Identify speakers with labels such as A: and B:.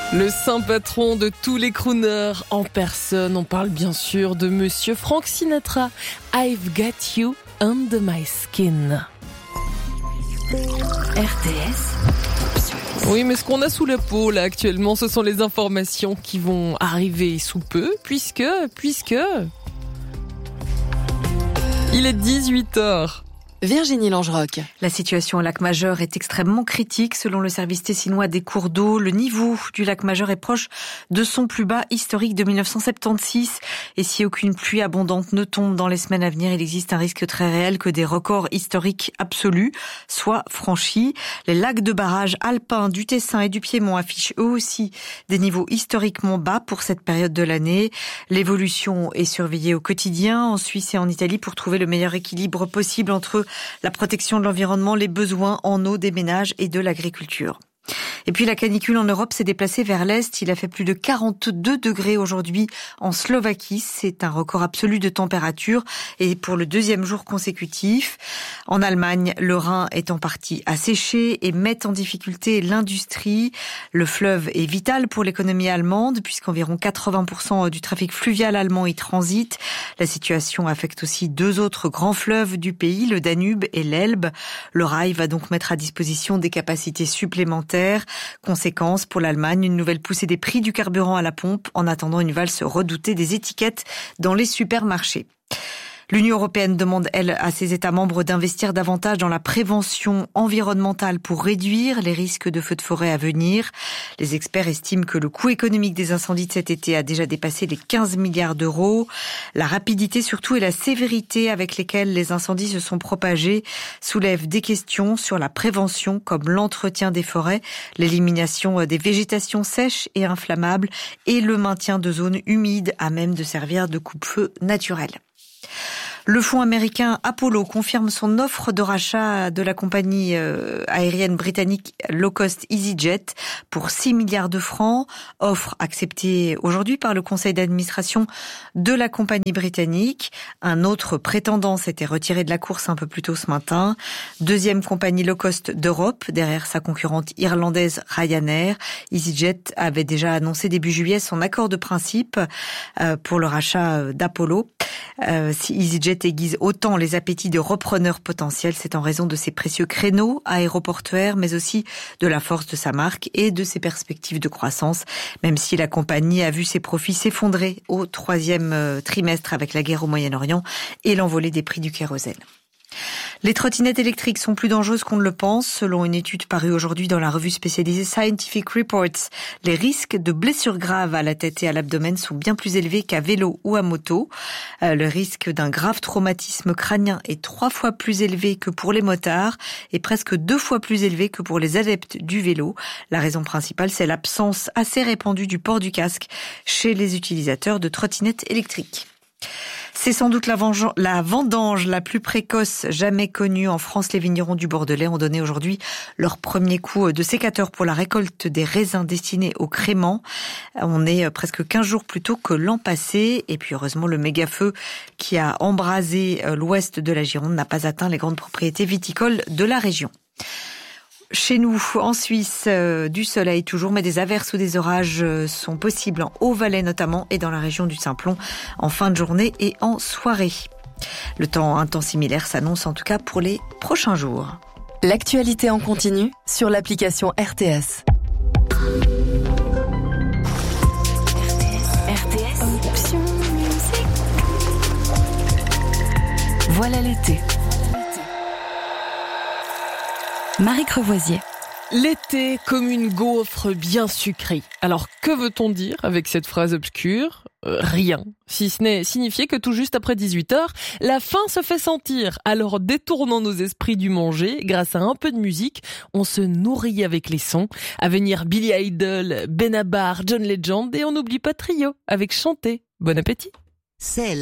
A: Le saint patron de tous les crooners en personne. On parle bien sûr de Monsieur Frank Sinatra. I've got you under my skin.
B: RTS.
A: Oui, mais ce qu'on a sous la peau là actuellement, ce sont les informations qui vont arriver sous peu, puisque il est 18h.
B: Virginie Langeroc.
C: La situation au lac Majeur est extrêmement critique. Selon le service tessinois des cours d'eau, le niveau du lac Majeur est proche de son plus bas historique de 1976. Et si aucune pluie abondante ne tombe dans les semaines à venir, il existe un risque très réel que des records historiques absolus soient franchis. Les lacs de barrage alpins du Tessin et du Piémont affichent eux aussi des niveaux historiquement bas pour cette période de l'année. L'évolution est surveillée au quotidien en Suisse et en Italie pour trouver le meilleur équilibre possible entre la protection de l'environnement, les besoins en eau des ménages et de l'agriculture. Et puis la canicule en Europe s'est déplacée vers l'Est. Il a fait plus de 42 degrés aujourd'hui en Slovaquie. C'est un record absolu de température et pour le deuxième jour consécutif. En Allemagne, le Rhin est en partie asséché et met en difficulté l'industrie. Le fleuve est vital pour l'économie allemande puisqu'environ 80% du trafic fluvial allemand y transite. La situation affecte aussi deux autres grands fleuves du pays, le Danube et l'Elbe. Le rail va donc mettre à disposition des capacités supplémentaires. Conséquence pour l'Allemagne, une nouvelle poussée des prix du carburant à la pompe en attendant une valse redoutée des étiquettes dans les supermarchés. L'Union européenne demande, elle, à ses États membres d'investir davantage dans la prévention environnementale pour réduire les risques de feux de forêt à venir. Les experts estiment que le coût économique des incendies de cet été a déjà dépassé les 15 milliards d'euros. La rapidité surtout et la sévérité avec lesquelles les incendies se sont propagés soulèvent des questions sur la prévention comme l'entretien des forêts, l'élimination des végétations sèches et inflammables et le maintien de zones humides à même de servir de coupe-feu naturel. Le fonds américain Apollo confirme son offre de rachat de la compagnie aérienne britannique low cost EasyJet pour 6 milliards de francs. Offre acceptée aujourd'hui par le conseil d'administration de la compagnie britannique. Un autre prétendant s'était retiré de la course un peu plus tôt ce matin. Deuxième compagnie low cost d'Europe, derrière sa concurrente irlandaise Ryanair. EasyJet avait déjà annoncé début juillet son accord de principe pour le rachat d'Apollo. Si EasyJet aiguise autant les appétits de repreneurs potentiels, c'est en raison de ses précieux créneaux aéroportuaires, mais aussi de la force de sa marque et de ses perspectives de croissance, même si la compagnie a vu ses profits s'effondrer au troisième trimestre avec la guerre au Moyen-Orient et l'envolée des prix du kérosène. Les trottinettes électriques sont plus dangereuses qu'on ne le pense. Selon une étude parue aujourd'hui dans la revue spécialisée Scientific Reports, les risques de blessures graves à la tête et à l'abdomen sont bien plus élevés qu'à vélo ou à moto. Le risque d'un grave traumatisme crânien est 3 fois plus élevé que pour les motards et presque 2 fois plus élevé que pour les adeptes du vélo. La raison principale, c'est l'absence assez répandue du port du casque chez les utilisateurs de trottinettes électriques. C'est sans doute la vendange la plus précoce jamais connue en France. Les vignerons du Bordelais ont donné aujourd'hui leur premier coup de sécateur pour la récolte des raisins destinés au crément. On est presque 15 jours plus tôt que l'an passé. Et puis heureusement, le méga-feu qui a embrasé l'ouest de la Gironde n'a pas atteint les grandes propriétés viticoles de la région. Chez nous, en Suisse, du soleil toujours, mais des averses ou des orages sont possibles en Haut-Valais notamment et dans la région du Simplon en fin de journée et en soirée. Le temps, un temps similaire s'annonce en tout cas pour les prochains jours.
B: L'actualité en continu sur l'application RTS. RTS. Option musique. Voilà l'été. Marie Crevoisier.
A: L'été comme une gaufre bien sucrée. Alors que veut-on dire avec cette phrase obscure ? Rien, si ce n'est signifier que tout juste après 18h, la faim se fait sentir. Alors détournons nos esprits du manger, grâce à un peu de musique, on se nourrit avec les sons. À venir Billy Idol, Benabar, John Legend et on n'oublie pas Trio avec Chanter. Bon appétit.